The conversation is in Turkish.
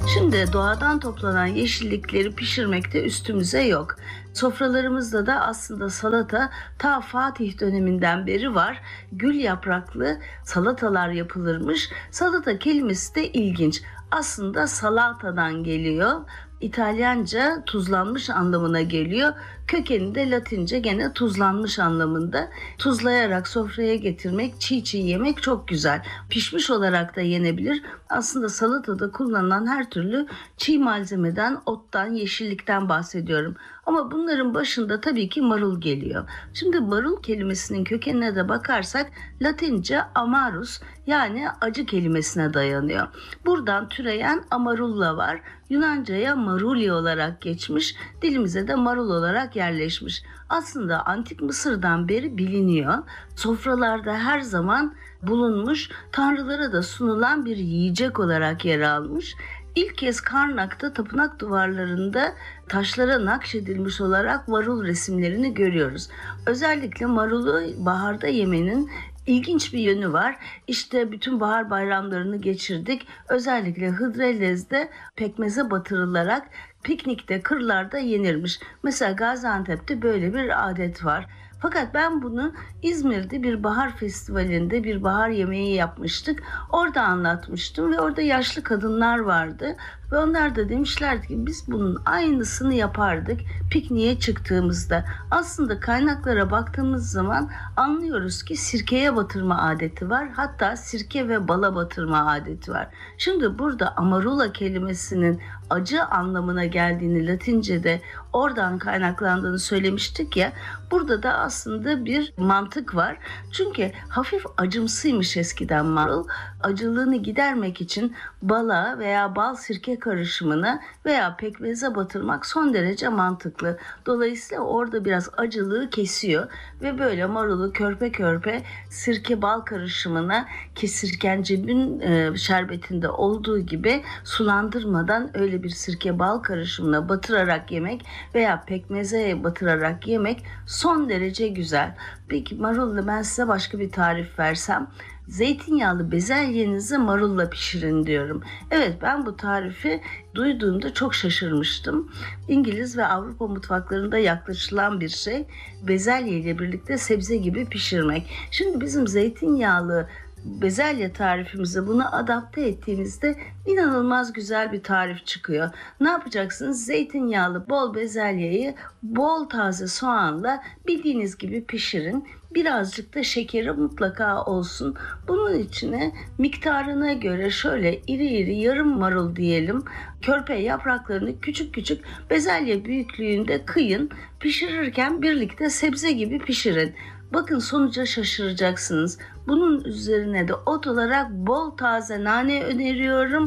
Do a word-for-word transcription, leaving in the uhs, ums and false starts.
Şimdi doğadan toplanan yeşillikleri pişirmekte üstümüze yok. Sofralarımızda da aslında salata ta Fatih döneminden beri var. Gül yapraklı salatalar yapılırmış. Salata kelimesi de ilginç. Aslında salatadan geliyor. İtalyanca tuzlanmış anlamına geliyor. Kökeni de Latince gene tuzlanmış anlamında. Tuzlayarak sofraya getirmek, çiğ çiğ yemek çok güzel. Pişmiş olarak da yenebilir. Aslında salatada kullanılan her türlü çiğ malzemeden, ottan, yeşillikten bahsediyorum. Ama bunların başında tabii ki marul geliyor. Şimdi marul kelimesinin kökenine de bakarsak Latince amarus, yani acı kelimesine dayanıyor. Buradan türeyen amarulla var. Yunanca'ya maruli olarak geçmiş, dilimize de marul olarak yerleşmiş. Aslında Antik Mısır'dan beri biliniyor. Sofralarda her zaman bulunmuş, tanrılara da sunulan bir yiyecek olarak yer almış. İlk kez Karnak'ta tapınak duvarlarında taşlara nakşedilmiş olarak marul resimlerini görüyoruz. Özellikle marulu baharda yemenin İlginç bir yönü var. İşte bütün bahar bayramlarını geçirdik. Özellikle Hıdrellez'de pekmeze batırılarak piknikte, kırlarda yenirmiş. Mesela Gaziantep'te böyle bir adet var. Fakat ben bunu İzmir'de bir bahar festivalinde bir bahar yemeği yapmıştık. Orada anlatmıştım ve orada yaşlı kadınlar vardı. Ve onlar da demişlerdi ki biz bunun aynısını yapardık pikniğe çıktığımızda. Aslında kaynaklara baktığımız zaman anlıyoruz ki sirkeye batırma adeti var. Hatta sirke ve bala batırma adeti var. Şimdi burada amarula kelimesinin acı anlamına geldiğini, Latince'de oradan kaynaklandığını söylemiştik ya. Burada da aslında bir mantık var. Çünkü hafif acımsıymış eskiden marul. Acılığını gidermek için bala veya bal sirke karışımına veya pekmeze batırmak son derece mantıklı. Dolayısıyla orada biraz acılığı kesiyor ve böyle marulu körpe körpe sirke bal karışımına, ki sirkencebin e, şerbetinde olduğu gibi sulandırmadan öyle bir sirke bal karışımına batırarak yemek veya pekmeze batırarak yemek son derece güzel. Peki marulla ben size başka bir tarif versem, zeytinyağlı bezelyenizi marulla pişirin diyorum. Evet, ben bu tarifi duyduğumda çok şaşırmıştım. İngiliz ve Avrupa mutfaklarında yaklaşılan bir şey. Bezelye ile birlikte sebze gibi pişirmek. Şimdi bizim zeytinyağlı bezelye tarifimize bunu adapte ettiğimizde inanılmaz güzel bir tarif çıkıyor. Ne yapacaksınız? Zeytinyağlı bol bezelyeyi bol taze soğanla bildiğiniz gibi pişirin. Birazcık da şekeri mutlaka olsun. Bunun içine miktarına göre şöyle iri iri yarım marul diyelim, körpe yapraklarını küçük küçük bezelye büyüklüğünde kıyın. Pişirirken birlikte sebze gibi pişirin. Bakın sonuca şaşıracaksınız. Bunun üzerine de ot olarak bol taze nane öneriyorum.